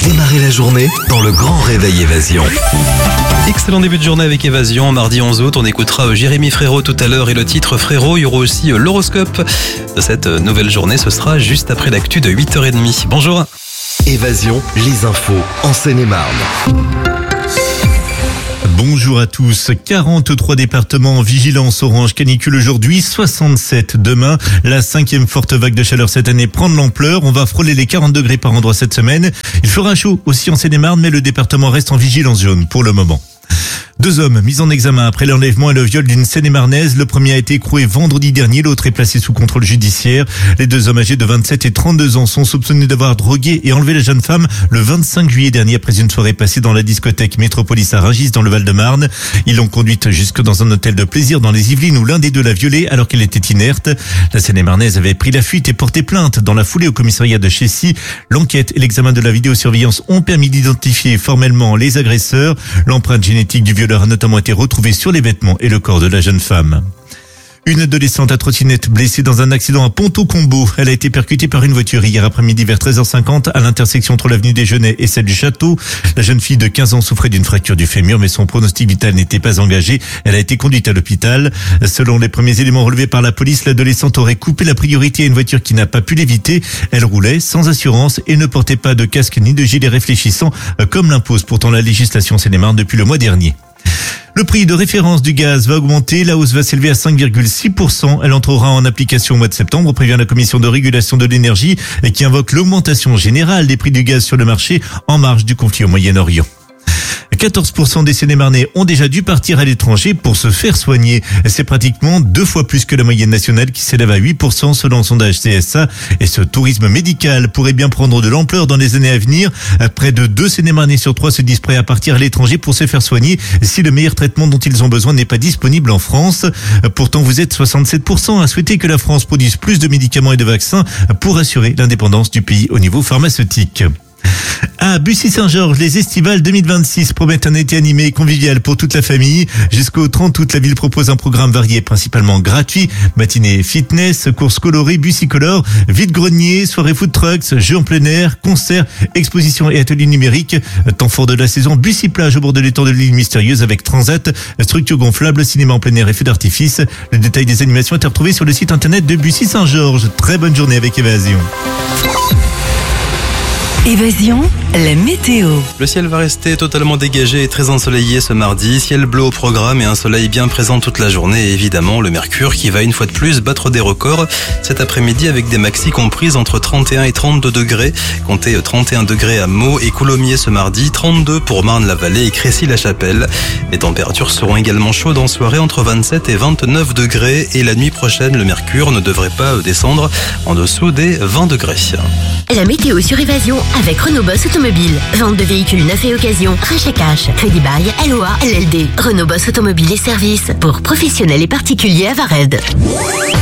Démarrez la journée dans le grand réveil Évasion. Excellent début de journée avec Évasion. Mardi 11 août, on écoutera Jérémy Frérot tout à l'heure et le titre Frérot. Il y aura aussi l'horoscope de cette nouvelle journée. Ce sera juste après l'actu de 8h30. Bonjour. Évasion, les infos en Seine-et-Marne. Bonjour à tous. 43 départements en vigilance orange canicule aujourd'hui, 67 demain. La 5e forte vague de chaleur cette année prend de l'ampleur. On va frôler les 40 degrés par endroit cette semaine. Il fera chaud aussi en Seine-et-Marne, mais le département reste en vigilance jaune pour le moment. 2 hommes mis en examen après l'enlèvement et le viol d'une Seine-et-Marnaise. Le premier a été écroué vendredi dernier, l'autre est placé sous contrôle judiciaire. Les 2 hommes âgés de 27 et 32 ans sont soupçonnés d'avoir drogué et enlevé la jeune femme le 25 juillet dernier après une soirée passée dans la discothèque Métropolis à Rungis dans le Val-de-Marne. Ils l'ont conduite jusque dans un hôtel de plaisir dans les Yvelines où l'un des deux l'a violée alors qu'elle était inerte. La Seine-et-Marnaise avait pris la fuite et porté plainte dans la foulée au commissariat de Chessy. L'enquête et l'examen de la vidéosurveillance ont permis d'identifier formellement les agresseurs. L'empreinte génétique du violeur a notamment été retrouvée sur les vêtements et le corps de la jeune femme. Une adolescente à trottinette blessée dans un accident à Ponto-Combo. Elle a été percutée par une voiture hier après-midi vers 13h50 à l'intersection entre l'avenue des Genêts et celle du Château. La jeune fille de 15 ans souffrait d'une fracture du fémur, mais son pronostic vital n'était pas engagé. Elle a été conduite à l'hôpital. Selon les premiers éléments relevés par la police, l'adolescente aurait coupé la priorité à une voiture qui n'a pas pu l'éviter. Elle roulait sans assurance et ne portait pas de casque ni de gilet réfléchissant, comme l'impose pourtant la législation Seine-et-Marne depuis le mois dernier. Le prix de référence du gaz va augmenter. La hausse va s'élever à 5,6%. Elle entrera en application au mois de septembre, prévient la Commission de régulation de l'énergie, qui invoque l'augmentation générale des prix du gaz sur le marché en marge du conflit au Moyen-Orient. 14% des Seine-et-Marnais ont déjà dû partir à l'étranger pour se faire soigner. C'est pratiquement 2 fois plus que la moyenne nationale qui s'élève à 8% selon le sondage CSA. Et ce tourisme médical pourrait bien prendre de l'ampleur dans les années à venir. Près de 2 Seine-et-Marnais sur 3 se disent prêts à partir à l'étranger pour se faire soigner si le meilleur traitement dont ils ont besoin n'est pas disponible en France. Pourtant, vous êtes 67% à souhaiter que la France produise plus de médicaments et de vaccins pour assurer l'indépendance du pays au niveau pharmaceutique. À Bussy-Saint-Georges, les estivales 2026 promettent un été animé et convivial pour toute la famille. Jusqu'au 30 août, la ville propose un programme varié, principalement gratuit. Matinée fitness, courses colorées, Bussy-Color, vide-grenier, soirée food trucks, jeux en plein air, concerts, expositions et ateliers numériques. Temps fort de la saison, Bussy-Plage au bord de l'étang de l'île mystérieuse avec transat, structure gonflable, cinéma en plein air et feux d'artifice. Le détail des animations est retrouvé sur le site internet de Bussy-Saint-Georges. Très bonne journée avec Évasion. Évasion, la météo. Le ciel va rester totalement dégagé et très ensoleillé ce mardi. Ciel bleu au programme et un soleil bien présent toute la journée. Et évidemment, le mercure qui va une fois de plus battre des records cet après-midi avec des maxis comprises entre 31 et 32 degrés. Comptez 31 degrés à Meaux et Coulommiers ce mardi, 32 pour Marne-la-Vallée et Crécy-la-Chapelle. Les températures seront également chaudes en soirée entre 27 et 29 degrés. Et la nuit prochaine, le mercure ne devrait pas descendre en dessous des 20 degrés. La météo sur Évasion avec Renault Boss Automobile. Vente de véhicules neufs et occasion, rachat cash, crédit bail, LOA, LLD. Renault Boss Automobile et services pour professionnels et particuliers à Vared.